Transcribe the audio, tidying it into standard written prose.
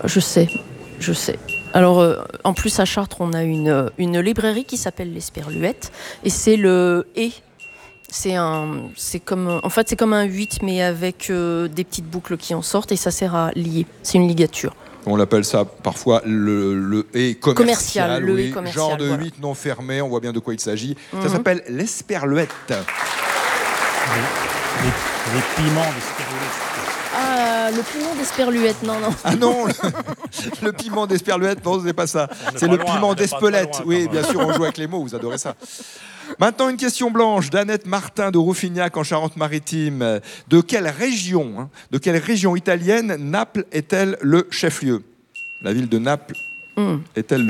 Je sais. Alors, en plus, à Chartres, on a une librairie qui s'appelle l'Esperluette, et c'est le « et ». C'est comme un 8, mais avec des petites boucles qui en sortent, et ça sert à lier. C'est une ligature. On l'appelle ça parfois le et commercial. Le oui. et commercial. Genre de voilà. 8 non fermé, on voit bien de quoi il s'agit. Ça s'appelle l'Esperluette. Les piments d'Esperluette. Ah, le piment d'Esperluette, non. Ah non, le piment d'Esperluette, non, c'est pas ça. C'est le piment d'Espelette. Oui, bien sûr, on joue avec les mots, vous adorez ça. Maintenant, une question blanche d'Annette Martin de Rouffignac en Charente-Maritime. De quelle région italienne Naples est-elle le chef-lieu ? La ville de Naples est-elle